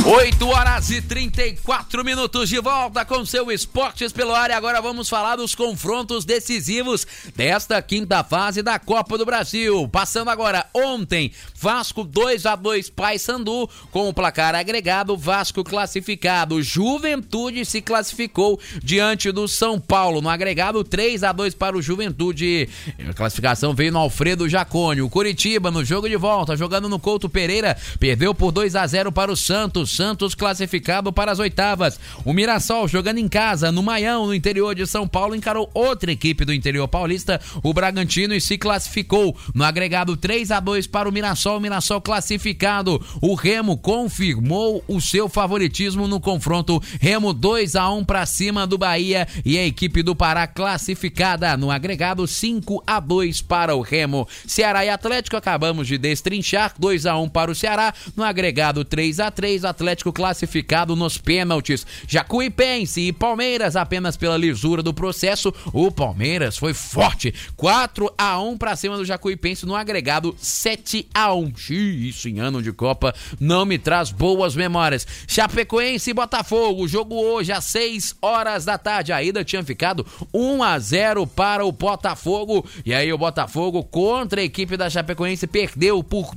8h34 de volta com seu Esportes pelo ar. E agora vamos falar dos confrontos decisivos desta quinta fase da Copa do Brasil. Passando agora ontem, Vasco 2-2 Paysandu, com o placar agregado, Vasco classificado. Juventude se classificou diante do São Paulo, no agregado 3-2 para o Juventude. A classificação veio no Alfredo Jaconi. O Coritiba, no jogo de volta, jogando no Couto Pereira, perdeu por 2-0 para o Santos classificado para as oitavas. O Mirassol, jogando em casa, no Maião, no interior de São Paulo, encarou outra equipe do interior paulista, o Bragantino, e se classificou no agregado 3-2 para o Mirassol classificado. O Remo confirmou o seu favoritismo no confronto, Remo 2-1 para cima do Bahia, e a equipe do Pará classificada no agregado 5-2 para o Remo. Ceará e Atlético acabamos de destrinchar, 2-1 para o Ceará, no agregado 3-3, Atlético classificado nos pênaltis. Jacuipense e Palmeiras, apenas pela lisura do processo, o Palmeiras foi forte, 4-1 para cima do Jacuipense no agregado 7-1. Isso em ano de Copa não me traz boas memórias. Chapecoense e Botafogo, jogo hoje às 6 horas da tarde. A ida tinha ficado 1-0 para o Botafogo, e aí o Botafogo contra a equipe da Chapecoense perdeu por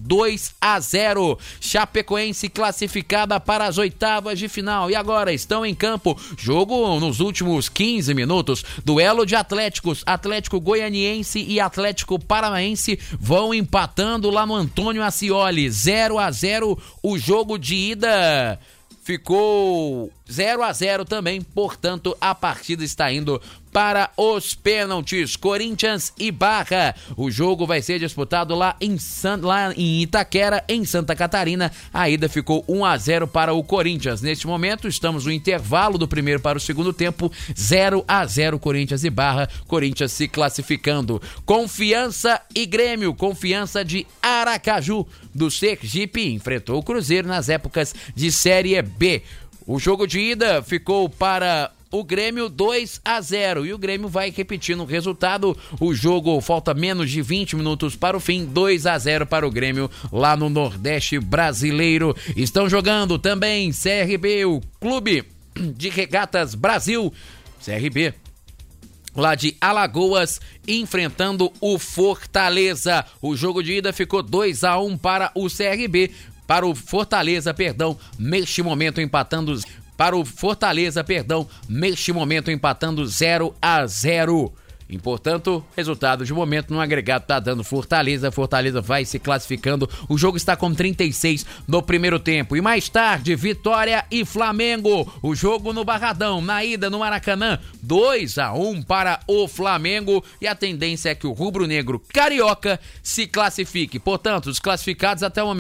2-0. Chapecoense classificada para as oitavas de final, e agora estão em campo, jogo nos últimos 15 minutos, duelo de Atléticos, Atlético Goianiense e Atlético Paranaense vão empatando lá no Antônio Ascioli, 0-0, o jogo de ida ficou 0-0 também, portanto a partida está indo para os pênaltis. Corinthians e Barra, o jogo vai ser disputado lá em Itaquera, em Santa Catarina. A ida ficou 1-0 para o Corinthians. Neste momento estamos no intervalo do primeiro para o segundo tempo, 0-0 Corinthians e Barra, Corinthians se classificando. Confiança e Grêmio, Confiança de Aracaju do Sergipe enfrentou o Cruzeiro nas épocas de Série B. O jogo de ida ficou para o Grêmio 2-0, e o Grêmio vai repetindo o resultado. O jogo falta menos de 20 minutos para o fim, 2-0 para o Grêmio lá no Nordeste brasileiro. Estão jogando também CRB, o Clube de Regatas Brasil, CRB, lá de Alagoas, enfrentando o Fortaleza. O jogo de ida ficou 2-1 para o CRB, para o Fortaleza, neste momento empatando 0-0. E, portanto, resultado de momento no agregado está dando Fortaleza vai se classificando. O jogo está com 36 no primeiro tempo. E mais tarde, Vitória e Flamengo, o jogo no Barradão, na ida no Maracanã, 2-1 para o Flamengo, e a tendência é que o rubro-negro carioca se classifique. Portanto, os classificados até o momento: